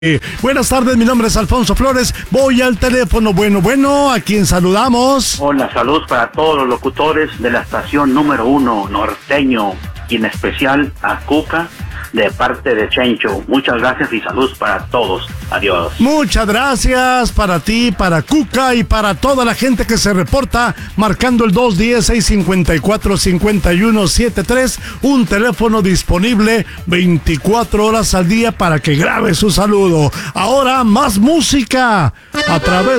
Buenas tardes, mi nombre es Alfonso Flores, voy al teléfono. Bueno, ¿a quién saludamos? Hola, salud para todos los locutores de la estación número 1 norteño y en especial a Cuca de parte de Chencho. Muchas gracias y salud para todos. Adiós. Muchas gracias para ti, para Cuca y para toda la gente que se reporta marcando el 210-654-5173, un teléfono disponible 24 horas al día para que grabe su saludo. Ahora más música a través